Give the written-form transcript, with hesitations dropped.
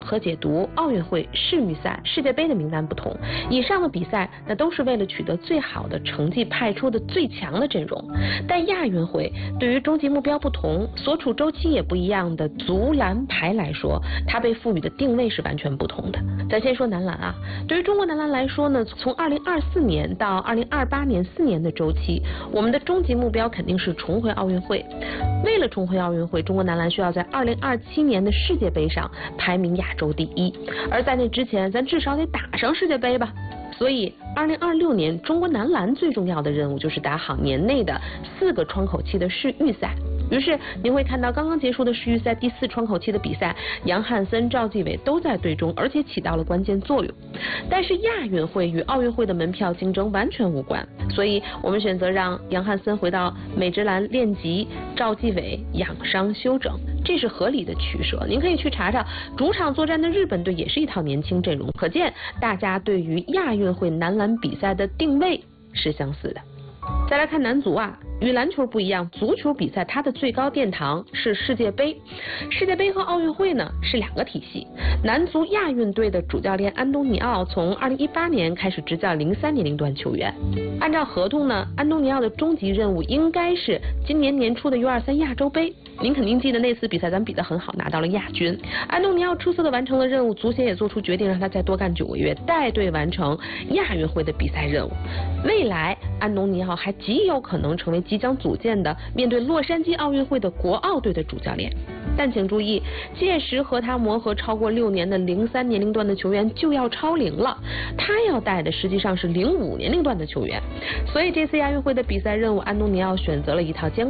和解读奥运会、世预赛、世界杯的名单不同，以上的比赛那都是为了取得最好的成绩派出的最强的阵容。但亚运会对于终极目标不同、所处周期也不一样的足篮排来说，它被赋予的定位是完全不同的。咱先说男篮啊，对于中国男篮来说呢，从2024年到2028年4年的周期，我们的终极目标肯定是重回奥运会。为了重回奥运会，中国男篮需要在2027年的世界杯上排名亚洲第一，而在那之前，咱至少得打上世界杯吧。所以2026年中国男篮最重要的任务就是打好年内的4个窗口期的世预赛。于是您会看到刚刚结束的世预赛第4窗口期的比赛，杨汉森、赵继伟都在队中，而且起到了关键作用。但是亚运会与奥运会的门票竞争完全无关，所以我们选择让杨汉森回到美职篮练级，赵继伟养伤休整，这是合理的取舍。您可以去查查主场作战的日本队也是一套年轻阵容，可见大家对于亚运会男篮比赛的定位是相似的。再来看男足啊，与篮球不一样，足球比赛它的最高殿堂是世界杯。世界杯和奥运会呢是2个体系。男足亚运队的主教练安东尼奥从2018年开始执教03年龄段球员。按照合同呢，安东尼奥的终极任务应该是今年年初的U23亚洲杯。您肯定记得那次比赛咱比得很好，拿到了亚军。安东尼奥出色的完成了任务，足协也做出决定让他再多干9个月，带队完成亚运会的比赛任务。未来安东尼奥还极有可能成为即将组建的面对洛杉矶奥运会的国奥队的主教练。但请注意，届时和他磨合超过6年的03年龄段的球员就要超龄了，他要带的实际上是05年龄段的球员。所以这次亚运会的比赛任务，安东尼奥选择了一套艰